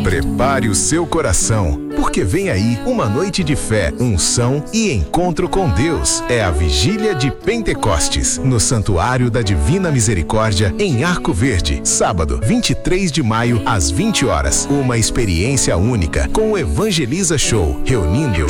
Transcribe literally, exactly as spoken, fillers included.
Prepare o seu coração, porque vem aí uma noite de fé, unção e encontro com Deus. É a Vigília de Pentecostes, no Santuário da Divina Misericórdia, em Arco Verde. Sábado, vinte e três de maio, às vinte horas. Uma experiência única com o Evangeliza Show, reunindo